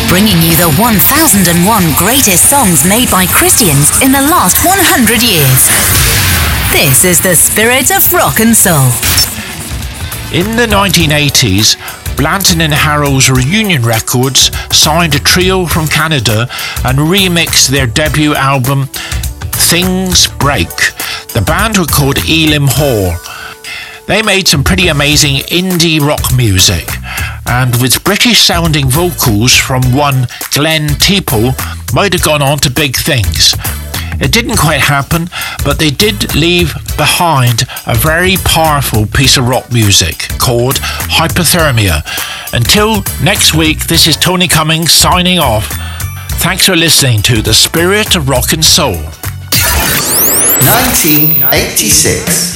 bringing you the 1001 greatest songs made by Christians in the last 100 years. This is the Spirit of Rock and Soul. In the 1980s, Blanton and Harrell's Reunion Records signed a trio from Canada and remixed their debut album, Things Break. The band were called Elim Hall. They made some pretty amazing indie rock music, and with British-sounding vocals from one Glenn Teeple, might have gone on to big things. It didn't quite happen, but they did leave behind a very powerful piece of rock music called Hypothermia. Until next week, this is Tony Cummings signing off. Thanks for listening to The Spirit of Rock and Soul. 1986.